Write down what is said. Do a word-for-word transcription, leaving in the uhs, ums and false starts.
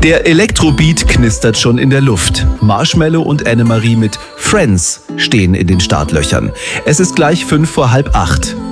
Der Elektrobeat knistert schon in der Luft. Marshmello und Annemarie mit Friends stehen in den Startlöchern. Es ist gleich fünf vor halb acht.